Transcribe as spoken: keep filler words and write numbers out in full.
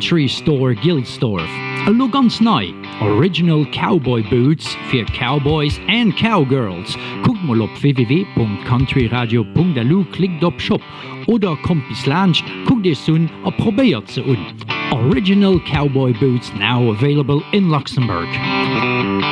Country Store Gilsdorf. A lo ganz nei, Original Cowboy Boots fir Cowboys and Cowgirls. Guckt mal op w w w punkt country radio punkt d l, klickt op Shop oder kommt bis Lunch, guckt dir sun a probéiert ze un. Original Cowboy Boots now available in Luxembourg.